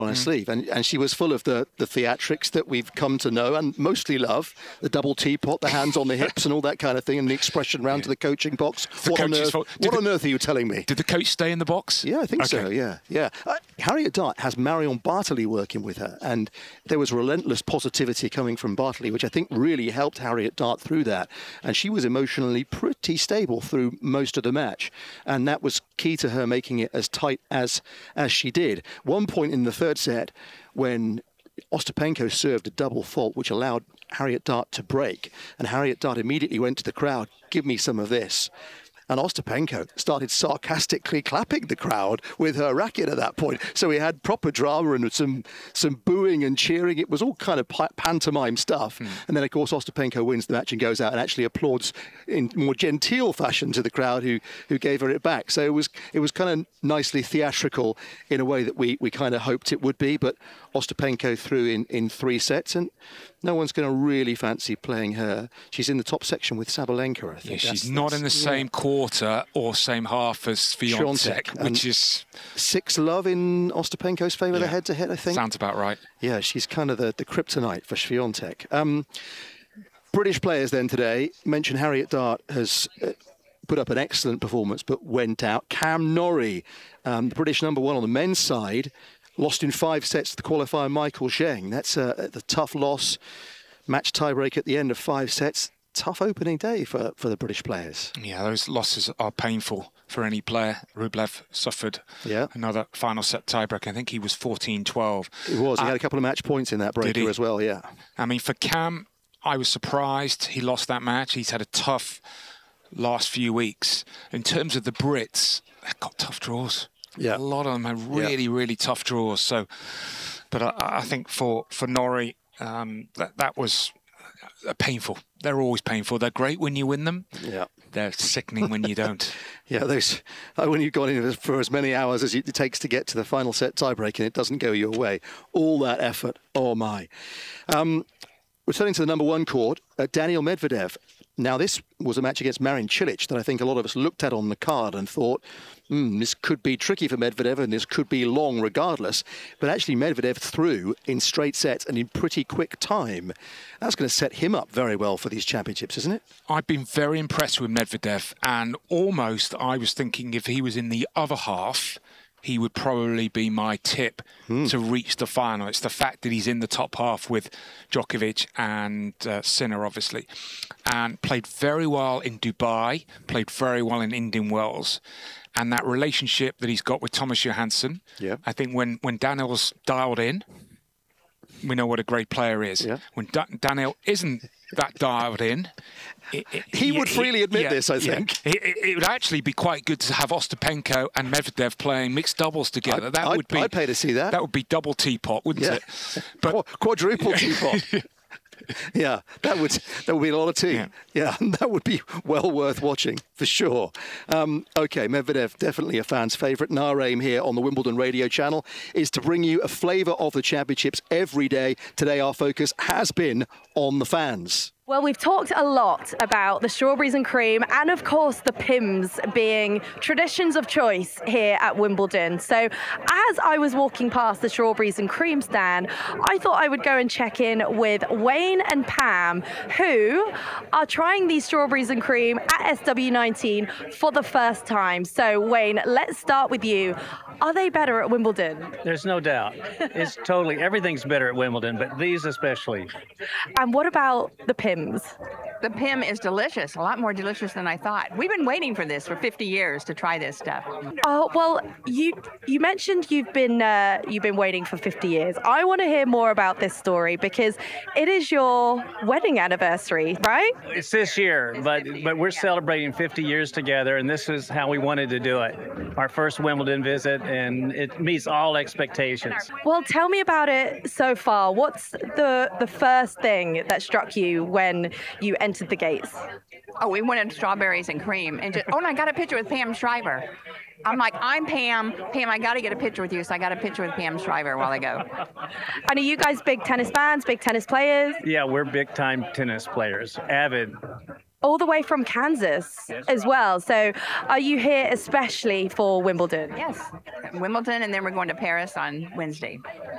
on her sleeve, and she was full of the theatrics that we've come to know and mostly love, the double teapot, the hands on the hips and all that kind of thing, and the expression round to the coaching box. What on earth are you telling me? Did the coach stay in the box? Yeah, I think so, yeah. Harriet Dart has Marion Bartley working with her, and there was relentless positivity coming from Bartley, which I think really helped Harriet Dart through that, and she was emotionally pretty stable through most of the match, and that was key to her making it as tight as she did. One point in the third set when Ostapenko served a double fault which allowed Harriet Dart to break, and Harriet Dart immediately went to the crowd, "Give me some of this." And Ostapenko started sarcastically clapping the crowd with her racket at that point. So we had proper drama and some booing and cheering. It was all kind of pantomime stuff. And then, of course, Ostapenko wins the match and goes out and actually applauds in more genteel fashion to the crowd who gave her it back. So it was kind of nicely theatrical in a way that we kind of hoped it would be. But Ostapenko threw in 3 sets, and no one's going to really fancy playing her. She's in the top section with Sabalenka, I think. Yeah, she's not in the same quarter or same half as Swiatek, which is 6-love in Ostapenko's favour, the head-to-head, I think. Sounds about right. Yeah, she's kind of the kryptonite for Swiatek. British players then today. Mentioned Harriet Dart has put up an excellent performance but went out. Cam Norrie, the British number 1 on the men's side, lost in 5 sets to the qualifier Michael Zheng. That's the tough loss. Match tiebreak at the end of 5 sets. Tough opening day for the British players. Yeah, those losses are painful for any player. Rublev suffered another final set tiebreak. I think he was 14-12. He was. He had a couple of match points in that breaker as well, yeah. I mean, for Cam, I was surprised he lost that match. He's had a tough last few weeks. In terms of the Brits, they've got tough draws. Yeah. A lot of them have really tough draws. So, but I think for Norrie, that was painful. They're always painful. They're great when you win them. Yeah. They're sickening when you don't. Yeah, those when you've gone in for as many hours as it takes to get to the final set tiebreak and it doesn't go your way. All that effort. Oh my. Returning to the number 1 court, Daniil Medvedev. Now, this was a match against Marin Cilic that I think a lot of us looked at on the card and thought, this could be tricky for Medvedev and this could be long regardless. But actually, Medvedev threw in straight sets and in pretty quick time. That's going to set him up very well for these championships, isn't it? I've been very impressed with Medvedev, and almost I was thinking if he was in the other half, he would probably be my tip to reach the final. It's the fact that he's in the top half with Djokovic and Sinner, obviously, and played very well in Dubai, played very well in Indian Wells. And that relationship that he's got with Thomas Johansson, I think when Daniil's dialed in, we know what a great player is. Yeah. When Daniil isn't that dialed in, he would freely admit this, I think. It would actually be quite good to have Ostapenko and Medvedev playing mixed doubles together. I'd pay to see that. That would be double teapot, wouldn't it? But quadruple teapot. Yeah, that would be a lot of tea. Yeah, that would be well worth watching for sure. Okay, Medvedev, definitely a fan's favourite. And our aim here on the Wimbledon radio channel is to bring you a flavour of the championships every day. Today our focus has been on the fans. Well, we've talked a lot about the strawberries and cream and, of course, the Pimm's being traditions of choice here at Wimbledon. So as I was walking past the strawberries and cream stand, I thought I would go and check in with Wayne and Pam, who are trying these strawberries and cream at SW19 for the first time. So, Wayne, let's start with you. Are they better at Wimbledon? There's no doubt. It's everything's better at Wimbledon, but these especially. And what about the Pimm's? The Pimm is delicious, a lot more delicious than I thought. We've been waiting for this for 50 years to try this stuff. Oh, well, you mentioned you've been waiting for 50 years. I want to hear more about this story because it is your wedding anniversary, right? It's this year, but we're celebrating 50 years together, and this is how we wanted to do it. Our first Wimbledon visit, and it meets all expectations. Well, tell me about it so far. What's the first thing that struck you when you entered the gates? Oh, we wanted strawberries and cream. And I got a picture with Pam Shriver. I'm like, I'm Pam. Pam, I got to get a picture with you. So I got a picture with Pam Shriver while I go. And are you guys big tennis fans, big tennis players? Yeah, we're big-time tennis players, avid. All the way from Kansas as well. So are you here especially for Wimbledon? Yes, Wimbledon, and then we're going to Paris on Wednesday.